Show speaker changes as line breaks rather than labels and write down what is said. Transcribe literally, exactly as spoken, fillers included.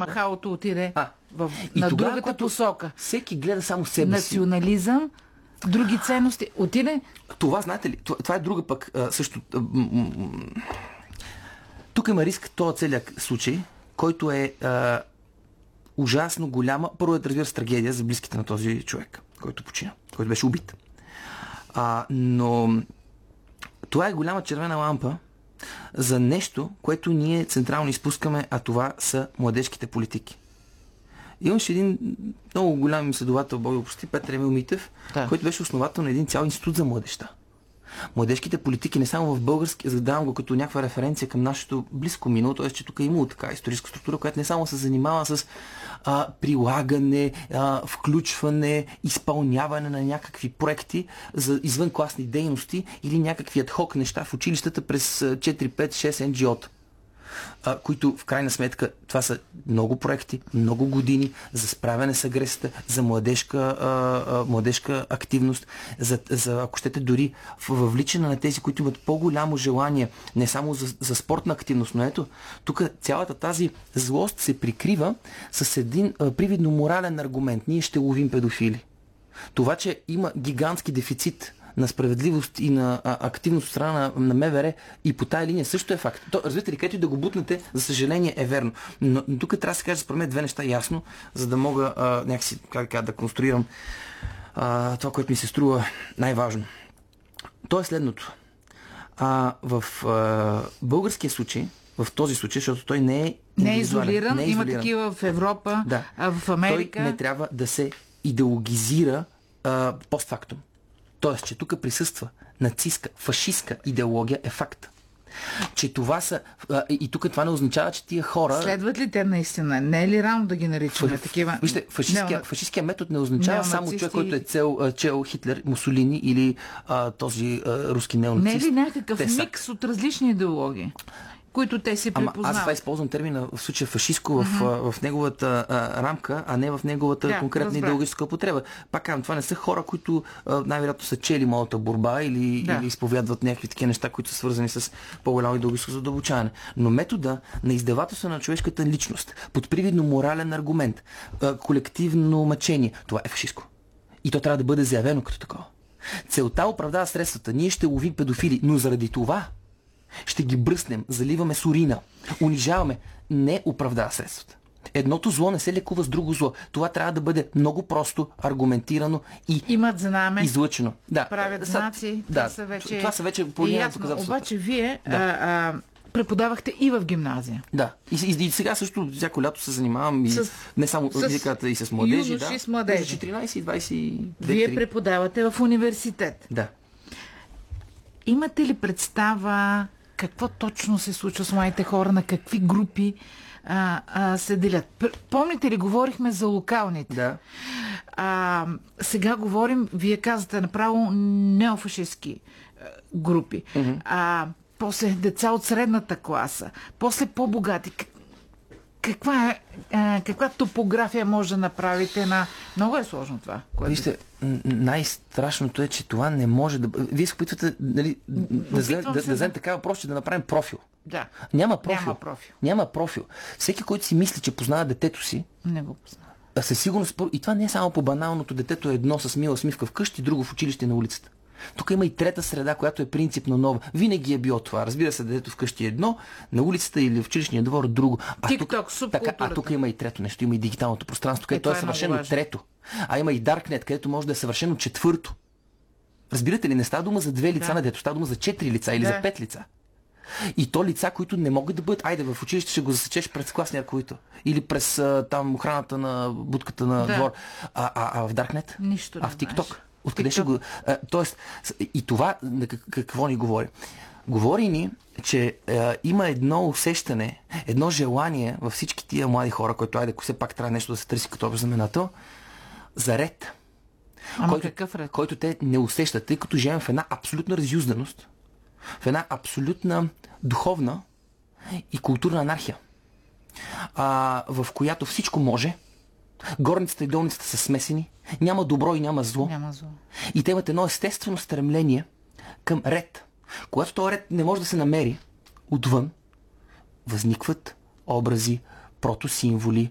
Тадж-Махалото отиде
а,
в,
и
на
тогава,
другата посока.
Всеки гледа само себе си.
Национализъм, други ценности. Отиде?
Това, знаете ли, това, това е друга пък а, също... А, м- м- тук има риск този целият случай, който е а, ужасно голяма. Първо е, разбира се, трагедия за близките на този човек, който почина, който беше убит. А, но това е голяма червена лампа за нещо, което ние централно изпускаме, а това са младежките политики. Имаше един много голям изследовател, Бог да прости, Петър Емил Митев, да. който беше основател на един цял институт за младежта. Младежките политики не само в български, задавам го като някаква референция към нашето близко минало, т.е. че тук е имало така историческа структура, която не само се занимава с а, прилагане, а, включване, изпълняване на някакви проекти за извънкласни дейности или някакви адхок неща в училищата през четири, пет, шест ен джи о-та. А, които в крайна сметка това са много проекти, много години за справяне с агресията, за младежка, а, а, младежка активност, за, за, ако щете, дори въвличане на тези, които имат по-голямо желание не само за, за спортна активност, но ето, тук цялата тази злост се прикрива с един а, привидно морален аргумент. Ние ще ловим педофили. Това, че има гигантски дефицит на справедливост и на а, активност от страна на, на МВР и по тая линия също е факт. То, разбирате ли, където и да го бутнете, за съжаление е верно. Но, но тук трябва да се каже според мен две неща ясно, за да мога а, някакси как, как, да конструирам а, това, което ми се струва най-важно. То е следното. А, в а, българския случай, в този случай, защото той не е
не е изолиран,
не е изолиран.
Има такива в Европа,
да.
а в Америка.
Той не трябва да се идеологизира а, постфактум. Тоест, че тук присъства нацистка, фашистка идеология е факт. Че това са... А, и тук това не означава, че тия хора...
Следват ли те наистина? Не е ли рано да ги наричаме Ф... такива?
Вижте, фашистския,
Нео...
фашистския метод не означава неонацисти... само човек, който е цел, чел Хитлер, Мусолини или а, този а, руски неонацист.
Не е ли някакъв
те
микс
са...
от различни идеологии, които те си припознават?
Ама аз това използвам термина в случая фашистко в, uh-huh. в неговата а, рамка, а не в неговата да, конкретна разбрах. идеологическа употреба. Пак казвам, това не са хора, които а, най-вероятно са чели малата борба или, да. или изповядват някакви такива неща, които са свързани с по-голямо идеологическо задълбочаване. Но метода на издевателство на човешката личност, под привидно морален аргумент, а, колективно мъчение, това е фашистко. И то трябва да бъде заявено като такова. Целта оправдава средствата. Ние ще ловим педофили, но заради това ще ги бръснем, заливаме с урина, унижаваме, не оправдава средствата. Едното зло не се лекува с друго зло. Това трябва да бъде много просто, аргументирано и
имат знаме,
излъчено. Да.
Правят знаци.
Да.
Това са вече,
това са вече по линия на доказателствата.
Обаче вие
да.
а, а, преподавахте и в гимназия.
Да. И, и, и сега също всяко лято се занимавам и с, не само с, и с младежи.
Юноши
да.
с младежи.
четиринайсет и двайсет и две.
Вие преподавате в университет.
Да.
Имате ли представа какво точно се случва с младите хора, на какви групи а, а, се делят? Помните ли, говорихме за локалните?
Да.
А, сега говорим, вие казвате направо, неофашистски а, групи. Mm-hmm. А, после деца от средната класа, после по-богати. Каква, е, а, каква топография може да направите на... Много е сложно това. Което...
Вижте, най-страшното е, че това не може да... Вие се опитвате нали, да вземем да, да, да такава проще, да направим профил.
Да.
Няма профил.
Няма профил.
Няма профил. Всеки, който си мисли, че познава детето си,
не го познава.
А със сигурност... И това не е само по баналното. Детето е едно с мила смивка вкъщи, друго в училище на улицата. Тук има и трета среда, която е принципно нова. Винаги е било това. Разбира се, детето вкъщи е едно, на улицата или в училищния двор друго. А
TikTok,
тук, така, а тук има и трето нещо. Има и дигиталното пространство, където е, е съвършено трето. А има и Darknet, където може да е съвършено четвърто. Разбирате ли, не става дума за две лица да. на дето, става дума за четири лица или да. за пет лица. И то лица, които не могат да бъдат, айде в училище ще го засечеш през класния ръководител. Или през там охраната на будката на да. двор. А, а, а в Darknet?
Нищо
а в TikTok? Откъде ще го... А, тоест, и това какво ни говори? Говори ни, че а, има едно усещане, едно желание във всички тия млади хора, които айде, все пак трябва нещо да се търси като общ знаменател, за ред.
Ама
който,
какъв ред?
Който те не усещат, тъй като живеем в една абсолютна разюзданост, в една абсолютна духовна и културна анархия, а, в която всичко може, горницата и долницата са смесени, няма добро и няма зло.
Няма зло.
И те имат едно естествено стремление към ред. Когато този ред не може да се намери отвън, възникват образи, протосимволи,